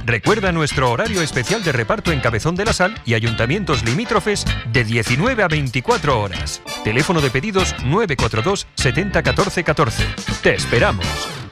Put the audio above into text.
Recuerda nuestro horario especial de reparto en Cabezón de la Sal y ayuntamientos limítrofes de 19 a 24 horas. Teléfono de pedidos 942 70 14 14. ¡Te esperamos!